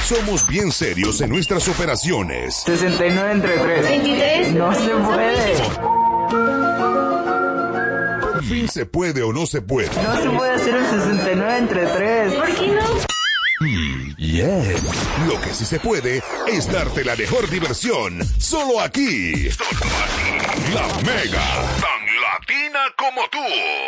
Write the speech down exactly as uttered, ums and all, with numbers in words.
Somos bien serios en nuestras operaciones. sesenta y nueve entre tres. veintitrés. No se puede. Por fin se puede o no se puede. No se puede hacer el sesenta y nueve entre tres. ¿Por qué no? Mm, yeah. Lo que sí se puede es darte la mejor diversión. Solo aquí. Solo aquí. La Mega. Tan latina como tú.